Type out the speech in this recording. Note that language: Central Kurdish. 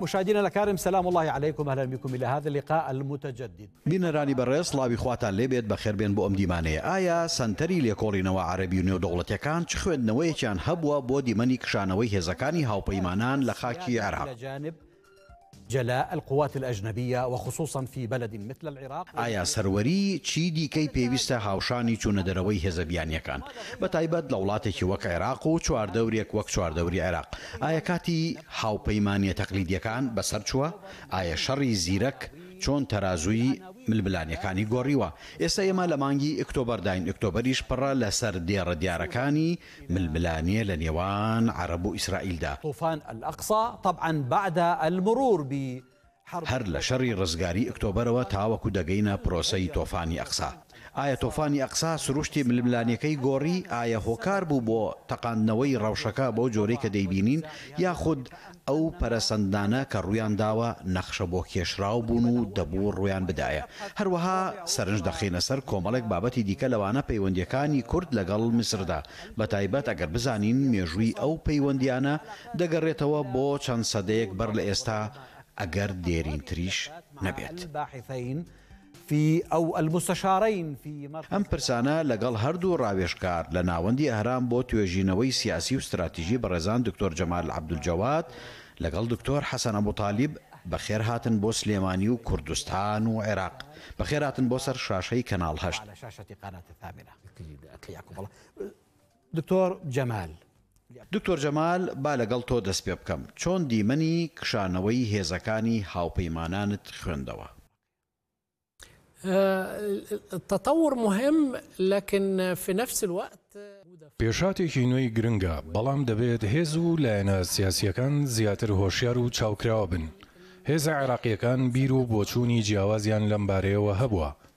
مشاهدينا الأكارم سلام الله عليكم، أهلا بكم إلى هذا اللقاء المتجدد. بینەرانی بەڕێز لاوی خواتان لێبێت بەخێربێن بۆ ئەم دیمانەیە. ئایا سەنتەری لێکۆڵینەوە عەرەبی و نێودەوڵەتیەکان چ خوێندنەوەیەکیان هەبووە بۆ دیمەنی کشانەوەی هێزەکانی هاوپەیمانان لە خاکی عێراق؟ جلاء القوات الأجنبية وخصوصا في بلد مثل العراق. ئایا سەروەری چی دیکەی پێویستە هاوشانی چوونەدەرەوەی هێزەبیانیەکان بەتایبەت لە وڵاتێکی وەک عێراق و چواردەورێک وەک چواردەوری عێراق؟ ئایا کاتی هاوپەیمانیە تەقلیدیەکان بەسەر چووە؟ ئایا شەڕی زیرەک چۆن تەرازووی ململانیەکانی گۆڕیوە؟ ئێستا ئێمە لە مانگی ئۆکتۆبەرداین، ئۆکتۆبەریش پڕە لەسەر دێڕە دیارەکانی ململانیە لە نێوان عەرەب و ئیسرائیلدا. طوفان الأقصى طبعا بعد المرور هەر لە شەڕی ڕزگاری ئۆکتۆبەرەوە تاوەکو دەگەینە پرۆسەی تۆفانی ئەقسا. ئایا تۆفانی ئەقسا سروشتی ململانیەکەی گۆڕی؟ ئایا هۆکار بوو بۆ تەقاندنەوەی ڕەوشەکە بۆ جۆرەی کە دەیبینین، یاخود ئەو پەرەسەندانە کە ڕوویان داوە نەخشە بۆ کێشراو بوون و دەبوو ڕوویان بدایە؟ هەروەها سەرنج دەخینە سەر کۆمەڵێک بابەتی دیکە لەوانە پەیوەندیەکانی کورد لەگەڵ میسردا، بەتایبەت ئەگەر بزانین مێژووی ئەو پەیوەندیانە دەگەڕێتەوە بۆ چەند سەدەیەک بەر لە ئێستا ئەگەر دێرینتریش نەبێت. ئەم پرسانە لەگەڵ هەردوو ڕاوێژکار لە ناوەندی ئەهرام بۆ توێژینەوەی سیاسی و استراتیژی بەڕێزان دکتۆر جەمال عەبدولجەواد لەگەڵ دکتۆر حەسەن ئەبوطالیب بەخێر هاتن بۆ سلێمانی و کوردستان و عێراق. بەخێر هاتن بۆ سەر شاشەی کەناڵ 8. دکتۆر جەمال، با لەگەڵ تۆ دەست پێ بکەم. چۆن دیمەنی کشانەوەی هێزەکانی هاوپەیمانانت خوێندەوە؟ التطور مهم لكن في نفس الوقت پێشاتێکی نوێی گرنگە، بەڵام دەبێت هێز و لایەنە سیاسیەکان زیاتر هۆشیار و چاوکراوە بن. هێزە عێراقیەکان بیر و بۆچوونی جیاوازیان لەم بارەیەوە هەبووە،